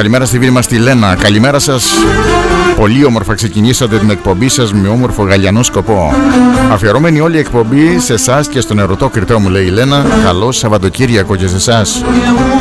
Καλημέρα στη φίλη μας τη Λένα. Καλημέρα σας. Πολύ όμορφα ξεκινήσατε την εκπομπή σας με όμορφο γαλλιανό σκοπό. Αφιερώμενη όλη η εκπομπή σε εσάς και στον ερωτό κριτό μου, λέει η Λένα. Καλό Σαββατοκύριακο και σε εσάς.